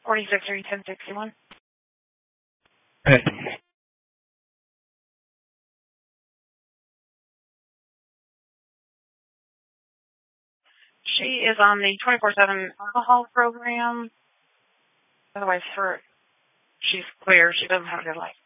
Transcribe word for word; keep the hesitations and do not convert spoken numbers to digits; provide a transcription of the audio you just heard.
forty-six or ten sixty-one. Hey. She is on the twenty-four seven alcohol program. Otherwise, for she's clear. She doesn't have a good life.